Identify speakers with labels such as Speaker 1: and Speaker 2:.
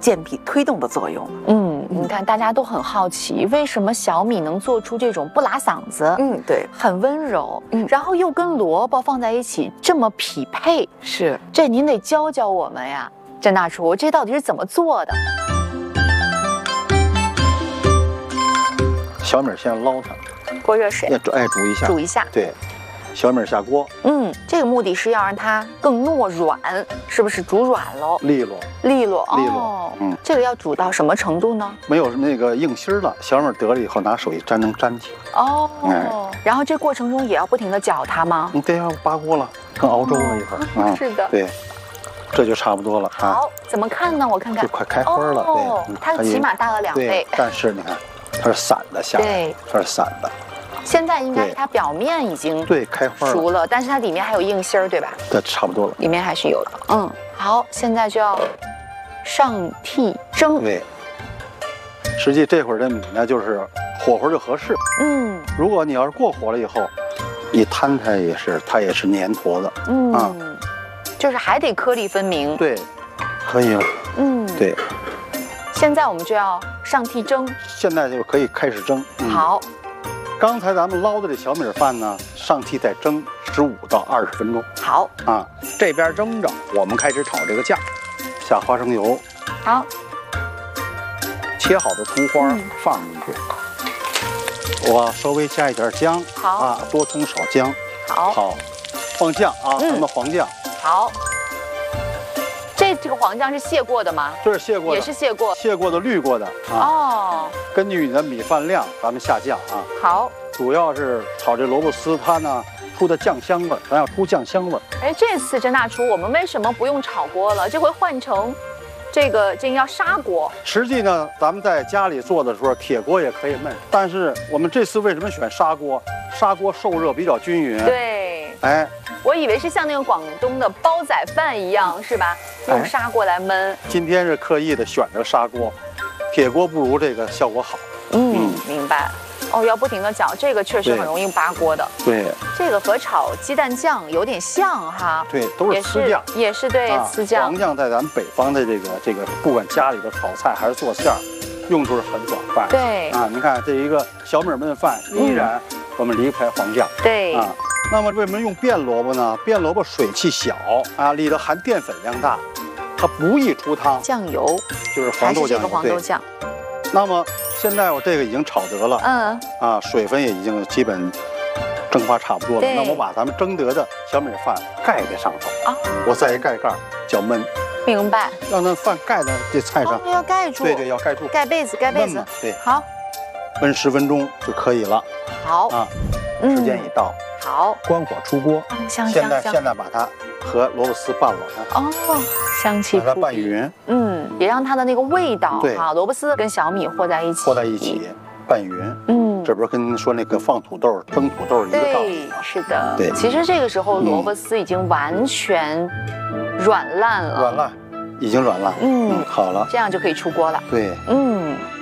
Speaker 1: 健脾推动的作用。
Speaker 2: 你看大家都很好奇，为什么小米能做出这种不拉嗓子，
Speaker 1: 对，
Speaker 2: 很温柔，然后又跟萝卜放在一起这么匹配，
Speaker 1: 是，
Speaker 2: 这您得教教我们呀，甄大厨，这到底是怎么做的？
Speaker 3: 小米先捞它，
Speaker 2: 过热水，
Speaker 3: 煮一下，
Speaker 2: 煮一下，
Speaker 3: 对，小米下锅，
Speaker 2: 这个目的是要让它更糯软，是不是煮软喽？
Speaker 3: 利落，
Speaker 2: 哦，这个要煮到什么程度呢？
Speaker 3: 没有那个硬芯了，小米得了以后拿手一沾能粘起来。
Speaker 2: 然后这过程中也要不停的搅它吗？
Speaker 3: 对呀，扒锅了，跟熬粥了一会儿
Speaker 2: 是的，
Speaker 3: 对，这就差不多了。
Speaker 2: 好，怎么看呢？我看看，
Speaker 3: 就快开花了，对，
Speaker 2: 它起码大了2倍，
Speaker 3: 但是你看，它是散的下来，它是散的。
Speaker 2: 现在应该是它表面已经
Speaker 3: 开花
Speaker 2: 熟了，但是它里面还有硬芯儿，对吧？
Speaker 3: 对，差不多了，
Speaker 2: 里面还是有的。好，现在就要上屉蒸。
Speaker 3: 对，实际这会儿的米呢，就是火候就合适。如果你要是过火了以后，一摊开它也是粘坨的。
Speaker 2: 就是还得颗粒分明。
Speaker 3: 对，可以了。对。
Speaker 2: 现在我们就要上屉蒸。
Speaker 3: 现在就可以开始蒸。
Speaker 2: 好。
Speaker 3: 刚才咱们捞的这小米饭呢，上屉再蒸15到20分钟。
Speaker 2: 好
Speaker 3: 这边蒸着，我们开始炒这个酱，下花生油。
Speaker 2: 好，
Speaker 3: 切好的葱花放进去，我稍微加一点姜。
Speaker 2: 好
Speaker 3: 多葱少姜。好，放酱咱们黄酱。
Speaker 2: 好，这个黄酱是卸过的吗？
Speaker 3: 这是卸过的，
Speaker 2: 也是卸过，
Speaker 3: 卸过的、滤过的根据你的米饭量，咱们下酱
Speaker 2: 好，
Speaker 3: 主要是炒这萝卜丝，它呢出的酱香味儿，咱要出酱香味儿。
Speaker 2: 这次甄大厨，我们为什么不用炒锅了？这回换成这个要砂锅。
Speaker 3: 实际呢，咱们在家里做的时候，铁锅也可以焖，但是我们这次为什么选砂锅？砂锅受热比较均匀。
Speaker 2: 对，我以为是像那个广东的煲仔饭一样，是吧？用砂锅来焖。
Speaker 3: 今天是刻意的选择砂锅，铁锅不如这个效果好。
Speaker 2: 明白。要不停的搅，这个确实很容易扒锅的。
Speaker 3: 对，
Speaker 2: 这个和炒鸡蛋酱有点像哈。
Speaker 3: 对，都是糍酱，
Speaker 2: 也是对糍酱。
Speaker 3: 黄酱在咱们北方的这个，不管家里头炒菜还是做馅儿，用处是很广泛。
Speaker 2: 对
Speaker 3: 您看这一个小米焖饭，依然我们离不开黄酱。
Speaker 2: 对
Speaker 3: 那么为什么用变萝卜呢？变萝卜水气小里头含淀粉量大，它不易出汤。
Speaker 2: 酱油
Speaker 3: 就是黄豆酱，
Speaker 2: 还是这个黄豆酱。
Speaker 3: 那么现在我这个已经炒得了，水分也已经基本蒸发差不多了。那我把咱们蒸得的小米饭盖在上头我再一盖盖叫焖。
Speaker 2: 明白。
Speaker 3: 让那饭盖在这菜上，
Speaker 2: 要盖住。
Speaker 3: 对，要盖住。
Speaker 2: 盖被子，盖被子。
Speaker 3: 对，
Speaker 2: 好，
Speaker 3: 焖10分钟就可以了。
Speaker 2: 好
Speaker 3: 时间一到，
Speaker 2: 好，
Speaker 3: 关火出锅。
Speaker 2: 香。
Speaker 3: 现在把它和萝卜丝拌拢。
Speaker 2: 香气
Speaker 3: 把它拌匀。
Speaker 2: 也让它的那个味道萝卜丝跟小米和在一起，
Speaker 3: 拌匀。这不是跟您说那个放土豆、蒸土豆一个道理吗？
Speaker 2: 是的。
Speaker 3: 对，
Speaker 2: 其实这个时候萝卜丝已经完全软烂了。
Speaker 3: 已经软烂。好了，
Speaker 2: 这样就可以出锅了。
Speaker 3: 对。